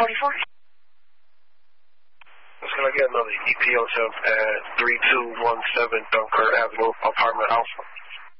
44. Can I get another EPO temp at 3217 Dunkirk Avenue, apartment Alpha?